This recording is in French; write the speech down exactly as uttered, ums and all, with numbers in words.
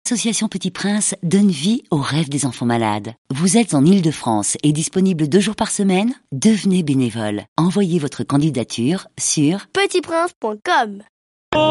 L'association Petit Prince donne vie aux rêves des enfants malades. Vous êtes en Île-de-France et disponible deux jours par semaine? Devenez bénévole. Envoyez votre candidature sur petit prince point com.